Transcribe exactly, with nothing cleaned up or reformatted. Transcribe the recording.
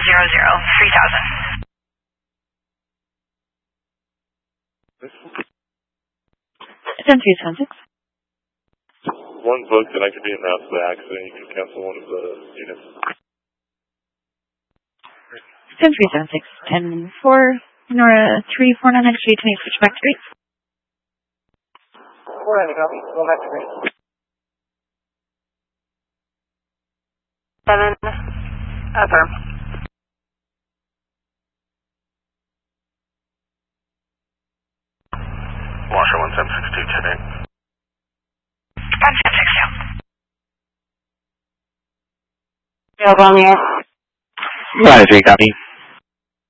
zero zero, three thousand. ten three seven six. One book that I could be announced to the accident. You can cancel one of the units. ten three seven six, ten four, Nora three four nine X-ray, twenty switch back to three. four hundred, copy. Go back to three. seven, affirm. Washer one seven six two, ten eight. one seven six two. Available on the air. five three, copy.